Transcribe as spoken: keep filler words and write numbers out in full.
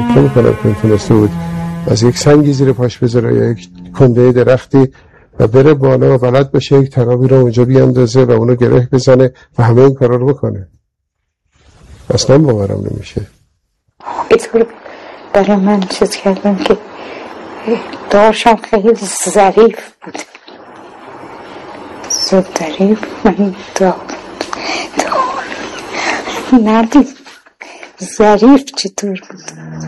فکر میکنم که تونسته بود از یک سنگی زیر پاش بذاره یا یک کنده درختی و بره بالا و بلد بشه یک ترابی رو اونجا بیاندازه و اونو گره بزنه و همه این کارا رو بکنه. اصلا باورم نمیشه. اینطور برای من چیز کردم که داشتم خیلی ظریف بود، ظریف من دا دا ندید ظریف چطور بود.